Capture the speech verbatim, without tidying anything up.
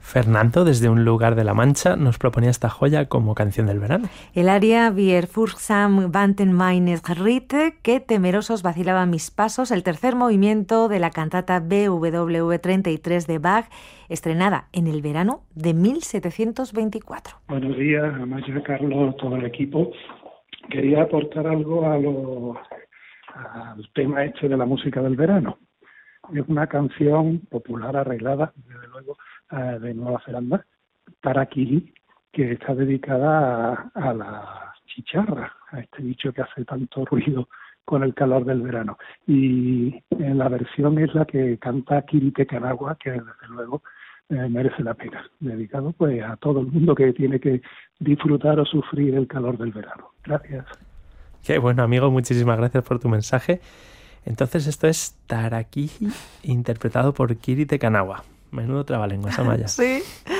Fernando, desde un lugar de La Mancha, nos proponía esta joya como canción del verano. El aria Wir furchtsam wanten meines Ritte, qué temerosos vacilaban mis pasos, el tercer movimiento de la cantata B W V treinta y tres de Bach, estrenada en el verano de mil setecientos veinticuatro. Buenos días, Amaya, Carlos, todo el equipo. Quería aportar algo a lo, al tema este de la música del verano. Es una canción popular arreglada, desde luego, de Nueva Zelanda, Tarakili, que está dedicada a, a la chicharra, a este bicho que hace tanto ruido con el calor del verano. Y en la versión es la que canta Kiri Te Kanawa, que desde luego eh, merece la pena, dedicado pues a todo el mundo que tiene que disfrutar o sufrir el calor del verano. Gracias. Qué bueno, amigo, muchísimas gracias por tu mensaje. Entonces esto es Tarakili, interpretado por Kiri Te Kanawa. Menudo trabalenguas, Amaya. Sí.